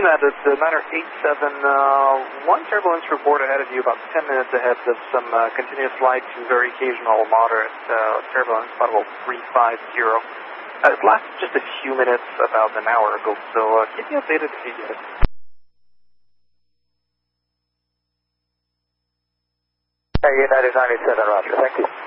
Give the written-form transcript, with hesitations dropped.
that, it's the Niner 871 turbulence report ahead of you, about 10 minutes ahead of some continuous light to very occasional moderate turbulence, about 350. It lasted just a few minutes about an hour ago, so keep me updated if you get it. United 97, roger, thank you.